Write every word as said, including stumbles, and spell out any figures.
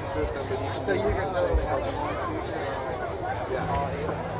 big system, but you can So you can literally have change one speaker. Yeah. All eight of them.